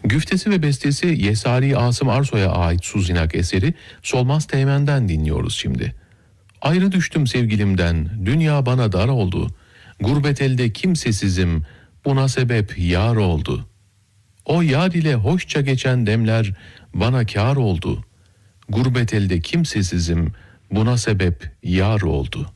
Güftesi ve bestesi Yesari Asım Arsoy'a ait Suzinak eseri Solmaz Teğmen'den dinliyoruz şimdi. Ayrı düştüm sevgilimden, dünya bana dar oldu. Gurbet elde kimsesizim, buna sebep yar oldu. O yar ile hoşça geçen demler bana kâr oldu. Gurbet elde kimsesizim, buna sebep yar oldu.